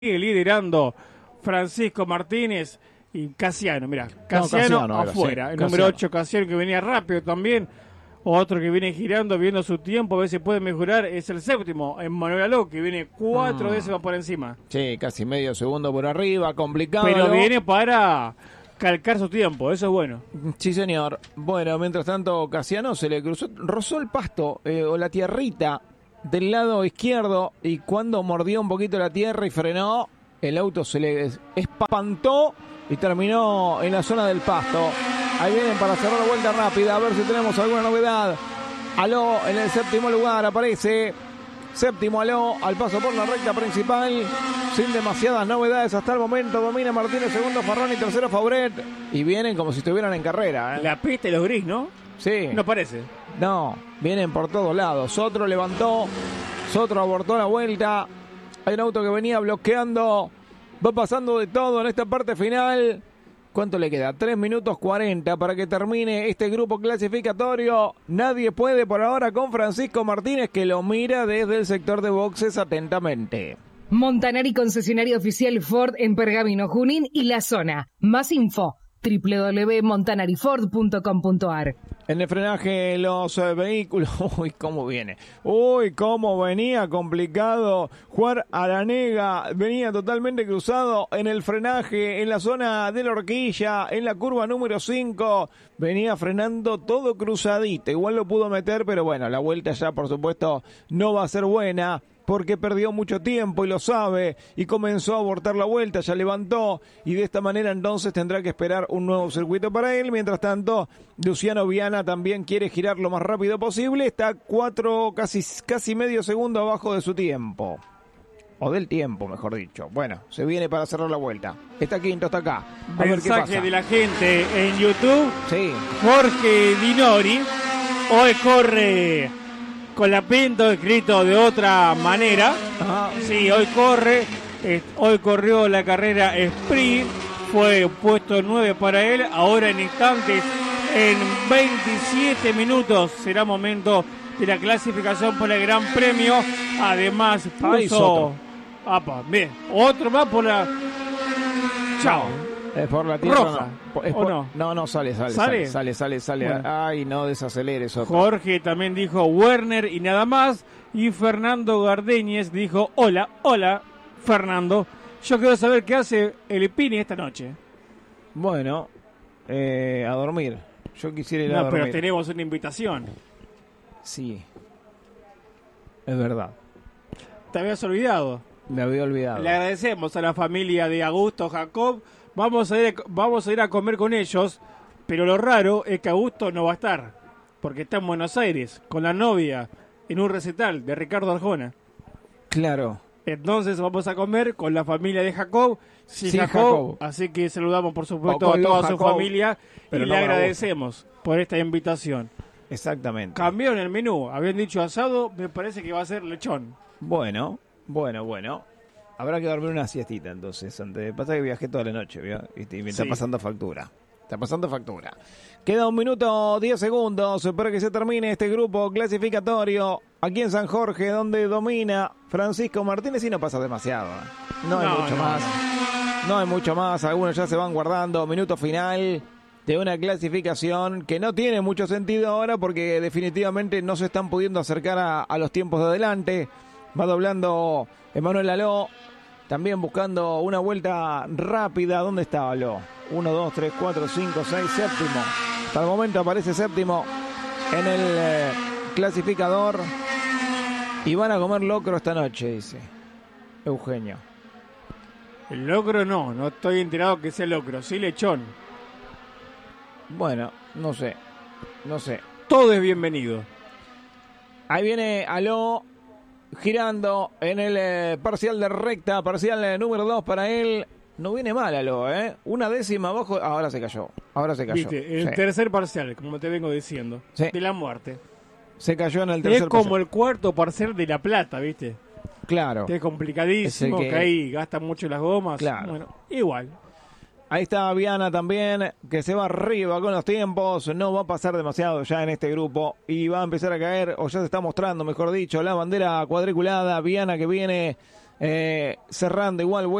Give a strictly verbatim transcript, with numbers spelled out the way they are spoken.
sigue liderando Francisco Martínez y Casiano, mira, Casiano, no, Casiano afuera, era, sí, el número ocho Casiano, que venía rápido también, otro que viene girando, viendo su tiempo, a ver si puede mejorar, es el séptimo, Emmanuel Aló, que viene cuatro mm. décimas por encima. Sí, casi medio segundo por arriba, complicado. Pero ¿no? viene para calcar su tiempo, eso es bueno. Sí, señor. Bueno, mientras tanto, Casiano se le cruzó, rozó el pasto, eh, o la tierrita del lado izquierdo, y cuando mordió un poquito la tierra y frenó, el auto se le espantó y terminó en la zona del pasto. Ahí vienen para cerrar la vuelta rápida, a ver si tenemos alguna novedad. Aló en el séptimo lugar, aparece séptimo Aló al paso por la recta principal, sin demasiadas novedades hasta el momento. Domina Martínez, segundo Farrón y tercero Fauret, y vienen como si estuvieran en carrera, ¿eh? La pista y los gris, ¿no? Sí. No parece. No, vienen por todos lados. Sotro levantó, Sotro abortó la vuelta. Hay un auto que venía bloqueando. Va pasando de todo en esta parte final. ¿Cuánto le queda? tres minutos cuarenta para que termine este grupo clasificatorio. Nadie puede por ahora con Francisco Martínez, que lo mira desde el sector de boxes atentamente. Montanari, concesionario oficial Ford en Pergamino, Junín y la zona. Más info, doble u doble u doble u punto montanari ford punto com punto a r. En el frenaje los eh, vehículos, uy, cómo viene, uy, cómo venía complicado. Juan Aranega venía totalmente cruzado en el frenaje, en la zona de la horquilla, en la curva número cinco, venía frenando todo cruzadito, igual lo pudo meter, pero bueno, la vuelta ya por supuesto no va a ser buena, porque perdió mucho tiempo y lo sabe, y comenzó a abortar la vuelta, ya levantó, y de esta manera entonces tendrá que esperar un nuevo circuito para él. Mientras tanto, Luciano Viana también quiere girar lo más rápido posible, está cuatro, casi, casi medio segundo abajo de su tiempo, o del tiempo, mejor dicho. Bueno, se viene para cerrar la vuelta, está quinto, está acá. A Mensaje ver qué pasa. de la gente en YouTube. Sí. Jorge Dinori, hoy corre con la Pinto, escrito de otra manera. Ajá. Sí, hoy corre, eh, hoy corrió la carrera Sprint, fue puesto nueve para él, ahora en instantes, en veintisiete minutos, será momento de la clasificación por el Gran Premio. Además puso... Apa, bien, otro más por la... Chao. Es por la tierra. Roja. No. Es ¿O por... no? no, no, sale, sale, ¿Sale? sale, sale, sale. Bueno. Ay, no desaceleres. Otro. Jorge también dijo Werner y nada más. Y Fernando Gardeñez dijo hola, hola, Fernando. Yo quiero saber qué hace el Pini esta noche. Bueno, eh, a dormir. Yo quisiera ir no, a dormir. pero tenemos una invitación. Sí, es verdad. Te habías olvidado. Me había olvidado. Le agradecemos a la familia de Augusto Jacob. Vamos a ir, vamos a ir a comer con ellos, pero lo raro es que Augusto no va a estar, porque está en Buenos Aires con la novia en un recital de Ricardo Arjona. Claro. Entonces vamos a comer con la familia de Jacob, sí, sí, Jacob, Jacob. Así que saludamos por supuesto a toda su Jacob, familia y le agradecemos por esta invitación. Exactamente. Cambiaron el menú, habían dicho asado, me parece que va a ser lechón. Bueno, bueno, bueno. Habrá que dormir una siestita entonces. Antes. Pasa que viajé toda la noche, ¿vio? Y me está sí. pasando factura. Está pasando factura. Queda un minuto, diez segundos para que se termine este grupo clasificatorio aquí en San Jorge, donde domina Francisco Martínez y no pasa demasiado. No hay no, mucho no, más. No. no hay mucho más. Algunos ya se van guardando. Minuto final de una clasificación que no tiene mucho sentido ahora porque definitivamente no se están pudiendo acercar a, a los tiempos de adelante. Va doblando Emmanuel Aló. También buscando una vuelta rápida. ¿Dónde está Aló? uno, dos, tres, cuatro, cinco, seis, séptimo. Hasta el momento aparece séptimo en el eh, clasificador. Y van a comer locro esta noche, dice Eugenio. El locro no, no estoy enterado que sea locro, sí lechón. Bueno, no sé, no sé. Todo es bienvenido. Ahí viene Aló. Girando en el eh, parcial de recta, parcial eh, número dos para él. No viene mal, Aló, ¿eh? Una décima abajo. Ahora se cayó. Ahora se cayó. Viste, el sí. tercer parcial, como te vengo diciendo. Sí. De la muerte. Se cayó en el tercer parcial. Es como parcial. El cuarto parcial de La Plata, ¿viste? Claro. Que es complicadísimo, es que... que ahí gastan mucho las gomas. Claro. Bueno, igual. Ahí está Viana también, que se va arriba con los tiempos. No va a pasar demasiado ya en este grupo. Y va a empezar a caer, o ya se está mostrando, mejor dicho, la bandera cuadriculada. Viana que viene Eh, cerrando igual.